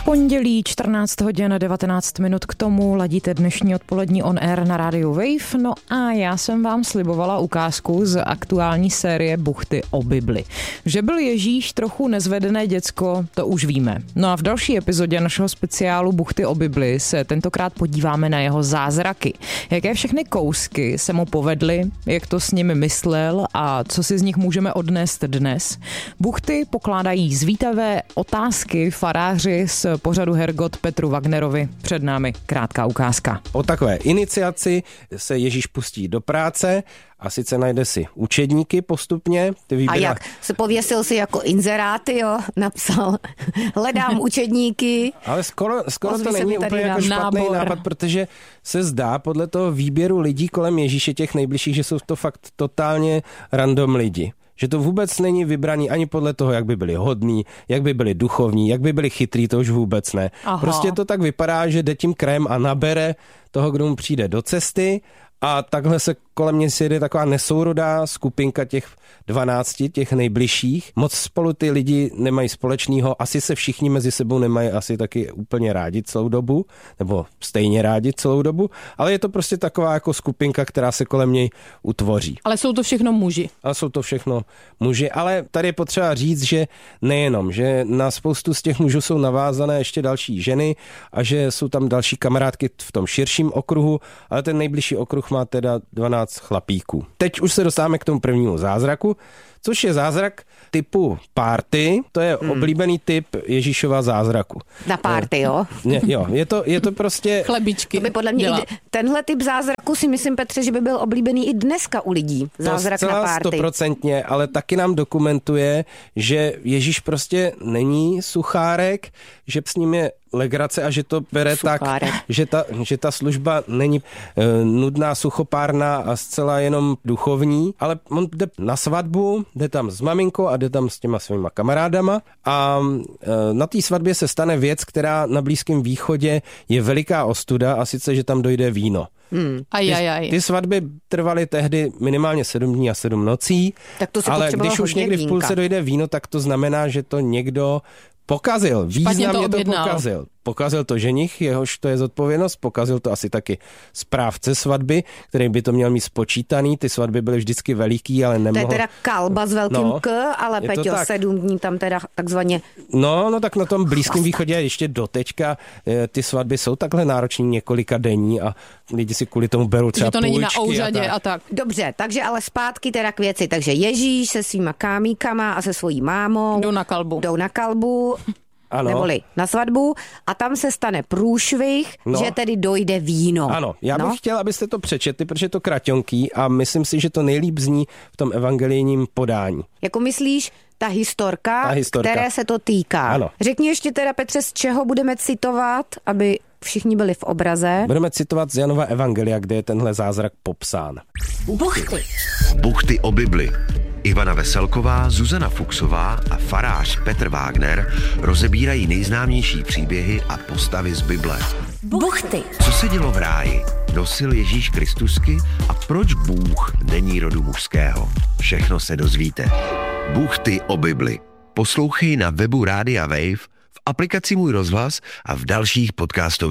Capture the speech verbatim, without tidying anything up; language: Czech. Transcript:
Pondělí čtrnáct hodin devatenáct minut, k tomu ladíte dnešní odpolední on air na rádiu Wave. No a já jsem vám slibovala ukázku z aktuální série Buchty o Bibli. Že byl Ježíš trochu nezvedené děcko, to už víme. No a v další epizodě našeho speciálu Buchty o Bibli se tentokrát podíváme na jeho zázraky. Jaké všechny kousky se mu povedly, jak to s nimi myslel a co si z nich můžeme odnést dnes. Buchty pokládají zvítavé otázky faráři z pořadu Hergot Petru Wagnerovi. Před námi krátká ukázka. Po takové iniciaci se Ježíš pustí do práce a sice najde si učedníky postupně. Ty vybírá... A jak? Se pověsil si jako inzeráty, jo? Napsal, hledám učedníky. Ale skoro, skoro to není úplně jako špatný nábor. nápad, protože se zdá podle toho výběru lidí kolem Ježíše těch nejbližších, že jsou to fakt totálně random lidi. Že to vůbec není vybraný ani podle toho, jak by byli hodní, jak by byli duchovní, jak by byli chytrý, to už vůbec ne. Aha. Prostě to tak vypadá, že jde tím krajem a nabere toho, kdo mu přijde do cesty a takhle se kolem mě sjede taková nesourodá skupinka těch dvanácti, těch nejbližších. Moc spolu ty lidi nemají společného, asi se všichni mezi sebou nemají asi taky úplně rádi celou dobu, nebo stejně rádi celou dobu, ale je to prostě taková jako skupinka, která se kolem něj utvoří. Ale jsou to všechno muži. Ale jsou to všechno muži, ale tady je potřeba říct, že nejenom, že na spoustu z těch mužů jsou navázané ještě další ženy a že jsou tam další kamarádky v tom širším okruhu, ale ten nejbližší okruh má teda dvanáct chlapíků. Teď už se dostáváme k tomu prvnímu zázraku, což je zázrak typu party, to je hmm. oblíbený typ Ježíšova zázraku. Na party, jo? Je, jo, je to, je to prostě... Chlebičky. To by podle mě i, tenhle typ zázraku si myslím, Petře, že by byl oblíbený i dneska u lidí. Zázrak to na party. stoprocentně, ale taky nám dokumentuje, že Ježíš prostě není suchárek, že s ním je legrace a že to bere suchárek. tak, že ta, že ta služba není e, nudná, suchopárná a zcela jenom duchovní, ale on jde na svatbu, jde tam s maminkou a jde tam s těma svýma kamarádama a e, na té svatbě se stane věc, která na Blízkém východě je veliká ostuda a sice, že tam dojde víno. Hmm. Aj, aj, aj. Ty, ty svatby trvaly tehdy minimálně sedm dní a sedm nocí, tak to ale když už někdy v půlce dojde víno, tak to znamená, že to někdo pokazil, významně to, to pokazil. Pokazil to ženich, jehož to je zodpovědnost, pokazil to asi taky správce svatby, který by to měl mít spočítaný. Ty svatby byly vždycky veliký, ale nemohl... To je teda kalba s velkým no, K, ale Peťo, sedm dní tam teda takzvaně... No, no tak na tom Blízkém východě ještě doteďka ty svatby jsou takhle náročný několika denní a lidi si kvůli tomu berou třeba půjčky. Že to není na ouřadě a tak. a tak. Dobře, takže ale zpátky teda k věci. Takže Ježíš se svýma kámíkama a se svojí mámou... Jdou na kalbu. Jdou na kalbu... Ano. Neboli na svatbu a tam se stane průšvih, no. že tedy dojde víno. Ano, já bych no? chtěl, abyste to přečetli, protože je to kraťonký a myslím si, že to nejlíp zní v tom evangelijním podání. Jako myslíš, ta historka, ta historka, které se to týká. Ano. Řekni ještě teda, Petře, z čeho budeme citovat, aby všichni byli v obraze. Budeme citovat z Janova evangelia, kde je tenhle zázrak popsán. Buchty. Buchty o Bibli. Ivana Veselková, Zuzana Fuchsová a farář Petr Wagner rozebírají nejznámější příběhy a postavy z Bible. Buchty. Co se dělo v ráji? Nosil Ježíš Kristusky a proč Bůh není rodu mužského? Všechno se dozvíte. Buchty o Bibli. Poslouchej na webu Rádia Wave, v aplikaci Můj rozhlas a v dalších podcastových